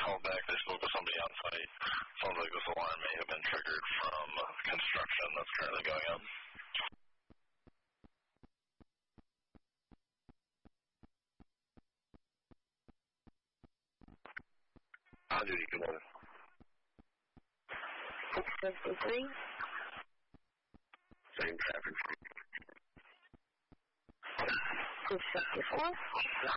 called back. They spoke to somebody on site. Sounds like this alarm may have been triggered from construction that's currently going on. On duty, good morning. 653. Same traffic. 654.